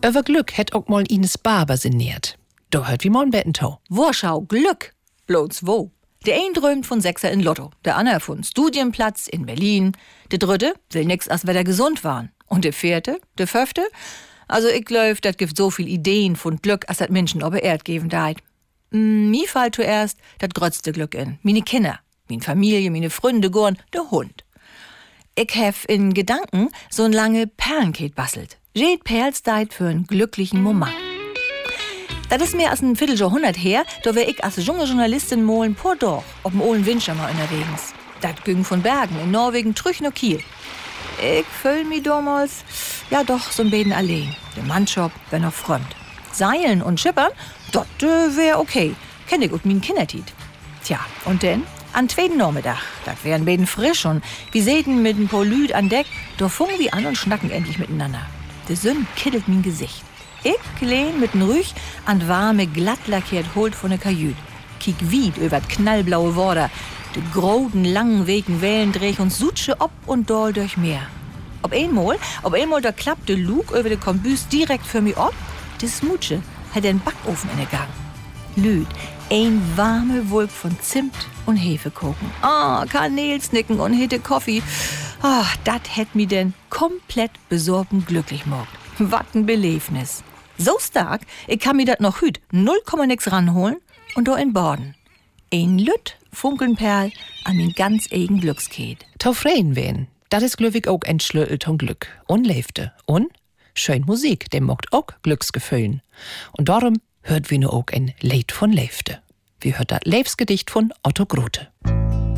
Über Glück hätt auch mal Ines Barber sinniert. Da hört wie mon Bettentau. Warschau, Glück. Bloß wo? Der ein träumt von Sechser in Lotto, der andere von Studienplatz in Berlin, der dritte will nix, als wär der gesund waren. Und der vierte, der fünfte? Also ich glaub, dat gibt so viel Ideen von Glück, als dat Menschen ob Erd geben deit. Mir fällt zuerst dat grötzte Glück in. Meine Kinder, meine Familie, meine Freunde, gorn, der Hund. Ich hef in Gedanken so'n lange Perlenkette bastelt. Jede Perls deit für einen glücklichen Moment. Das ist mehr als ein Vierteljahrhundert her, da wär ich als junge Journalistin mal ein paar Dorf auf dem Ohlen Windschirmer unterwegs. Das ging von Bergen in Norwegen trüch nach Kiel. Ich fühl mich damals, ja doch, so ein Beden allein. Der Mannschap wär noch fremd. Seilen und Schippern, das wär okay. Kenn ich auch min Kindertit. Tja, und denn? An zweiten Nachmittag, das wär ein Beden frisch und wir säten mit ein paar Lüd an Deck, da fungen wir an und schnacken endlich miteinander. Der Sünn kittelt min Gesicht. Ich lehn mit n Rüch an warme, glatt lackiert Holt von der Kajüt. Kiek wied über knallblaue Wader. De groden, langen Wegen Wellen dreh und sutsche ob und doll durch Meer. Ob einmal da klappt de Lug über de Kombüs direkt für mi ob, de Smutsche hat den Backofen in der Gang. Lüd, ein warme Wolk von Zimt und Hefekoken. Kanelsnicken und hitte Kaffee. Dat hätt mi denn komplett besorgen glücklich mogt. Wat n Belebnis. So stark, ich kann mir dat noch hüt 0, nix ranholen und do in Borden. Ein Lütt Funkelnperl an min ganz eigen Glücksket. Taufreien wen, dat is glücklich auch ein Schlüssel zum Glück. Und Leifte. Und schön Musik, dem mogt auch Glücksgefühlen. Und darum hört wir nur auch ein Lied von Leifte. Wir hört dat Leifsgedicht von Otto Grote.